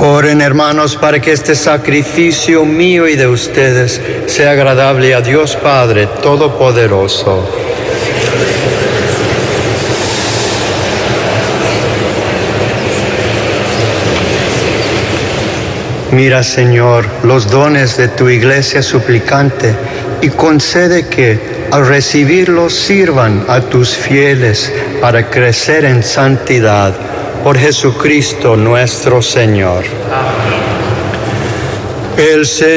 Oren, hermanos, para que este sacrificio mío y de ustedes sea agradable a Dios Padre Todopoderoso. Mira, Señor, los dones de tu iglesia suplicante y concede que, al recibirlos, sirvan a tus fieles para crecer en santidad. Por Jesucristo nuestro Señor. Amén. El Señor